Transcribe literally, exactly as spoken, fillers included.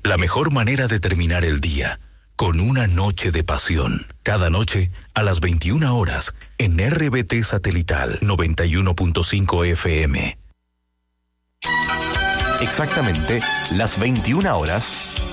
La mejor manera de terminar el día, con una noche de pasión. Cada noche, a las veintiuna horas, en R B T Satelital noventa y uno punto cinco F M. Exactamente las veintiuna horas